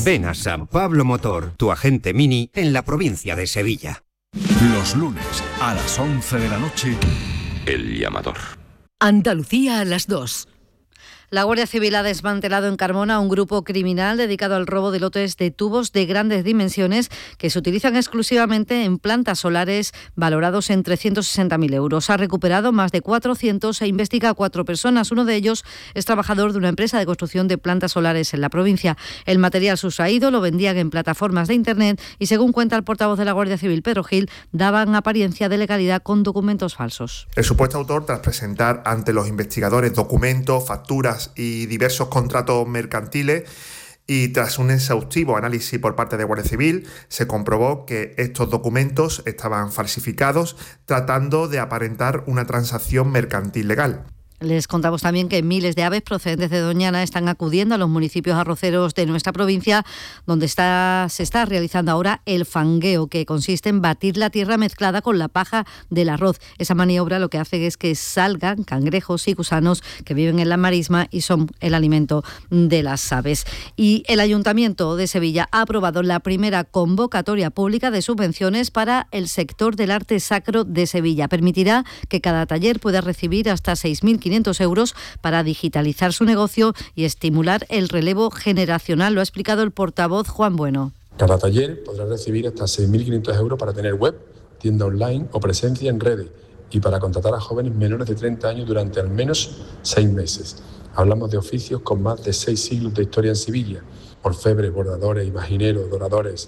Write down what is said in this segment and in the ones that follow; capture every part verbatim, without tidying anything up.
Ven a San Pablo Motor, tu agente Mini en la provincia de Sevilla. Los lunes a las once de la noche, El Llamador. Andalucía a las dos. La Guardia Civil ha desmantelado en Carmona un grupo criminal dedicado al robo de lotes de tubos de grandes dimensiones que se utilizan exclusivamente en plantas solares valorados en trescientos sesenta mil euros. Ha recuperado más de cuatrocientos e investiga a cuatro personas. Uno de ellos es trabajador de una empresa de construcción de plantas solares en la provincia. El material sustraído lo vendían en plataformas de Internet y, según cuenta el portavoz de la Guardia Civil, Pedro Gil, daban apariencia de legalidad con documentos falsos. El supuesto autor, tras presentar ante los investigadores documentos, facturas y diversos contratos mercantiles, y tras un exhaustivo análisis por parte de Guardia Civil, se comprobó que estos documentos estaban falsificados, tratando de aparentar una transacción mercantil legal. Les contamos también que miles de aves procedentes de Doñana están acudiendo a los municipios arroceros de nuestra provincia, donde está, se está realizando ahora el fangueo, que consiste en batir la tierra mezclada con la paja del arroz. Esa maniobra lo que hace es que salgan cangrejos y gusanos que viven en la marisma y son el alimento de las aves. Y el Ayuntamiento de Sevilla ha aprobado la primera convocatoria pública de subvenciones para el sector del arte sacro de Sevilla. Permitirá que cada taller pueda recibir hasta seis mil quinientos euros para digitalizar su negocio y estimular el relevo generacional. Lo ha explicado el portavoz Juan Bueno. Cada taller podrá recibir hasta seis mil quinientos euros para tener web, tienda online o presencia en redes, y para contratar a jóvenes menores de treinta años durante al menos seis meses. Hablamos de oficios con más de seis siglos de historia en Sevilla: orfebres, bordadores, imagineros, doradores.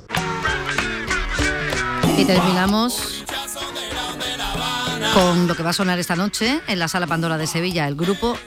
Y terminamos con lo que va a sonar esta noche en la Sala Pandora de Sevilla, el grupo